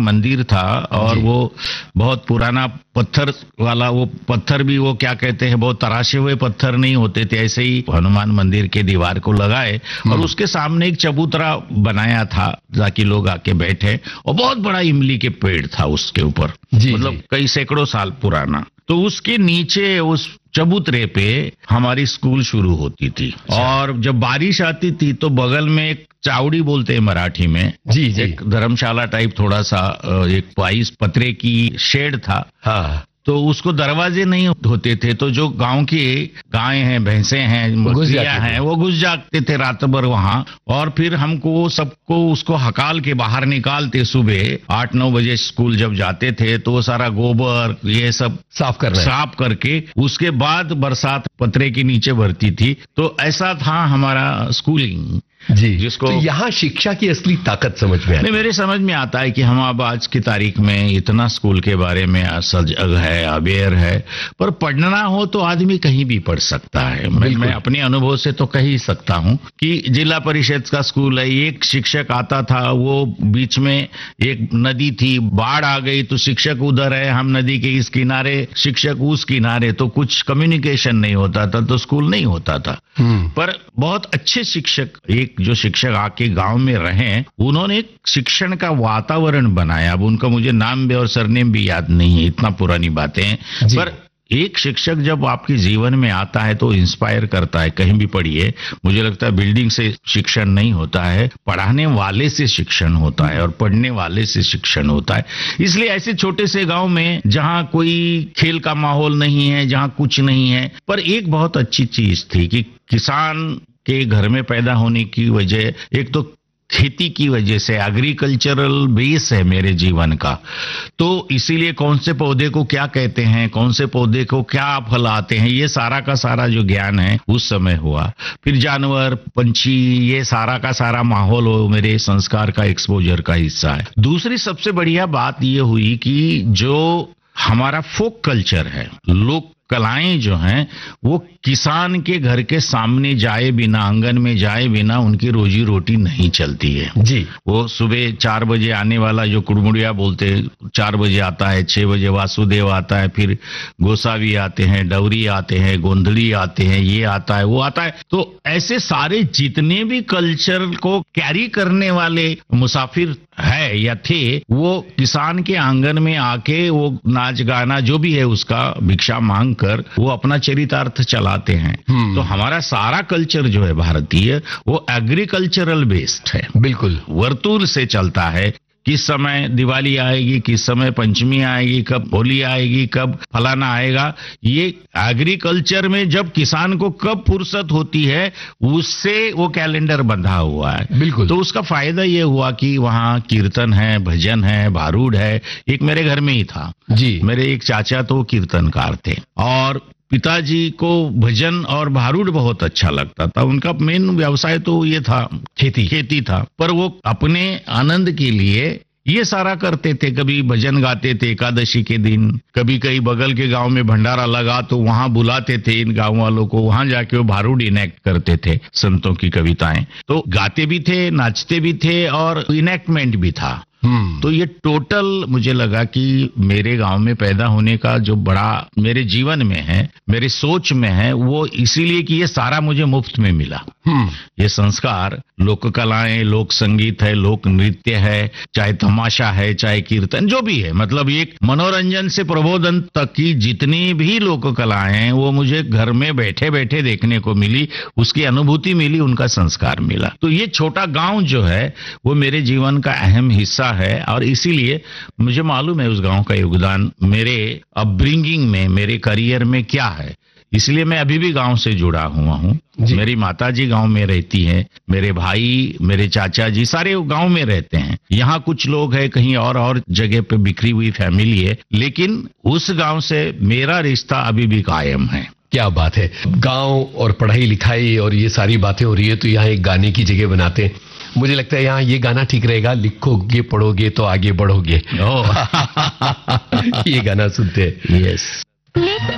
मंदिर था और वो बहुत पुराना पत्थर वाला, वो पत्थर भी वो क्या कहते हैं, बहुत तराशे हुए पत्थर नहीं होते थे, ऐसे ही हनुमान मंदिर के दीवार को लगाए और उसके सामने एक चबूतरा बनाया था ताकि लोग आके बैठे, और बहुत बड़ा इमली के पेड़ था उसके ऊपर, मतलब कई सैकड़ों साल पुराना। तो उसके नीचे उस चबूतरे पे हमारी स्कूल शुरू होती थी और जब बारिश आती थी तो बगल में एक चावड़ी बोलते हैं मराठी में, एक धर्मशाला टाइप थोड़ा सा एक 22 पतरे की शेड था। तो उसको दरवाजे नहीं होते थे, तो जो गांव की गायें हैं, भैंसे हैं, बकरियां हैं, वो घुस जाते थे रात भर वहां, और फिर हमको सबको उसको हकाल के बाहर निकालते। सुबह 8-9 बजे स्कूल जब जाते थे तो वो सारा गोबर ये सब साफ करके उसके बाद बरसात पतरे के नीचे भरती थी। तो ऐसा था हमारा स्कूलिंग जिसको तो यहाँ शिक्षा की असली ताकत समझ में नहीं, मेरे समझ में आता है कि हम अब आज की तारीख में इतना स्कूल के बारे में सजग है, अवेयर है, पर पढ़ना हो तो आदमी कहीं भी पढ़ सकता है। मैं अपने अनुभव से तो कह ही सकता हूँ कि जिला परिषद का स्कूल है, एक शिक्षक आता था, वो बीच में एक नदी थी, बाढ़ आ गई तो शिक्षक उधर है, हम नदी के इस किनारे, शिक्षक उस किनारे, तो कुछ कम्युनिकेशन नहीं होता था, तो स्कूल नहीं होता था। पर बहुत अच्छे शिक्षक, एक जो शिक्षक आके गांव में रहे, उन्होंने एक शिक्षण का वातावरण बनाया। अब उनका मुझे नाम भी और सरनेम भी याद नहीं है, इतना पुरानी बातें हैं, पर एक शिक्षक जब आपके जीवन में आता है तो इंस्पायर करता है। कहीं भी पढ़िए, मुझे लगता है बिल्डिंग से शिक्षण नहीं होता है, पढ़ाने वाले से शिक्षण होता है और पढ़ने वाले से शिक्षण होता है। इसलिए ऐसे छोटे से गांव में जहां कोई खेल का माहौल नहीं है, जहां कुछ नहीं है, पर एक बहुत अच्छी चीज थी कि किसान के घर में पैदा होने की वजह, एक तो खेती की वजह से, एग्रीकल्चरल बेस है मेरे जीवन का, तो इसीलिए कौन से पौधे को क्या कहते हैं, कौन से पौधे को क्या फल आते हैं, ये सारा का सारा जो ज्ञान है उस समय हुआ। फिर जानवर, पंछी, ये सारा का सारा माहौल हो मेरे संस्कार का, एक्सपोजर का हिस्सा है। दूसरी सबसे बढ़िया बात ये हुई कि जो हमारा फोक कल्चर है, लोक कलाएं जो हैं, वो किसान के घर के सामने जाए बिना, आंगन में जाए बिना उनकी रोजी रोटी नहीं चलती है। वो सुबह 4 बजे आने वाला जो कुड़मुड़िया बोलते, 4 बजे आता है, 6 बजे वासुदेव आता है, फिर गोसावी आते हैं, डवरी आते हैं, गोंधली आते हैं, ये आता है, वो आता है। तो ऐसे सारे जितने भी कल्चर को कैरी करने वाले मुसाफिर है या थे, वो किसान के आंगन में आके वो नाच गाना जो भी है उसका भिक्षा मांग कर वो अपना चरितार्थ चलाते हैं। तो हमारा सारा कल्चर जो है भारतीय, वो एग्रीकल्चरल बेस्ड है, बिल्कुल वर्तूर से चलता है। किस समय दिवाली आएगी, किस समय पंचमी आएगी, कब होली आएगी, कब फलाना आएगा, ये एग्रीकल्चर में जब किसान को कब फुर्सत होती है उससे वो कैलेंडर बंधा हुआ है। बिल्कुल। तो उसका फायदा ये हुआ कि वहाँ कीर्तन है, भजन है, भारूड है। एक मेरे घर में ही था मेरे एक चाचा तो कीर्तनकार थे और पिताजी को भजन और भारूड बहुत अच्छा लगता था। उनका मेन व्यवसाय तो ये था, खेती था, पर वो अपने आनंद के लिए ये सारा करते थे। कभी भजन गाते थे एकादशी के दिन, कभी कहीं बगल के गांव में भंडारा लगा तो वहां बुलाते थे इन गांव वालों को, वहां जाके वो भारूड इनेक्ट करते थे, संतों की कविताएं। तो गाते भी थे, नाचते भी थे और इनेक्टमेंट भी था। तो ये टोटल मुझे लगा कि मेरे गांव में पैदा होने का जो बड़ा मेरे जीवन में है, मेरे सोच में है, वो इसीलिए कि ये सारा मुझे मुफ्त में मिला। ये संस्कार, लोक कलाएं, लोक संगीत है, लोक नृत्य है, चाहे तमाशा है, चाहे कीर्तन, जो भी है, मतलब एक मनोरंजन से प्रबोधन तक की जितनी भी लोक कलाएं हैं वो मुझे घर में बैठे बैठे देखने को मिली, उसकी अनुभूति मिली, उनका संस्कार मिला। तो ये छोटा गांव जो है वो मेरे जीवन का अहम हिस्सा है और इसीलिए मुझे मालूम है उस गांव का योगदान मेरे अपब्रिंगिंग में, मेरे करियर में क्या है। इसलिए मैं अभी भी गांव से जुड़ा हुआ हूँ। मेरी माताजी गांव में रहती हैं, मेरे भाई, मेरे चाचा जी सारे गांव में रहते हैं। यहाँ कुछ लोग हैं कहीं और जगह पे बिखरी हुई फैमिली है, लेकिन उस गांव से मेरा रिश्ता अभी भी कायम है। क्या बात है। गांव और पढ़ाई लिखाई और ये सारी बातें हो रही है तो यहाँ एक गाने की जगह बनाते हैं। मुझे लगता है यहाँ ये गाना ठीक रहेगा, लिखोगे पढ़ोगे तो आगे बढ़ोगे। ये गाना सुनते हैं। यस।